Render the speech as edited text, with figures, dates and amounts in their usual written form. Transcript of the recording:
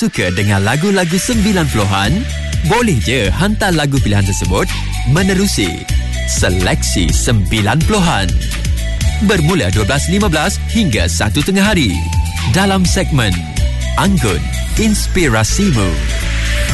Suka dengan lagu-lagu 90-an? Boleh je hantar lagu pilihan tersebut menerusi Seleksi 90-an. Bermula 12.15 hingga 1 tengah hari dalam segmen Anggun Inspirasimu.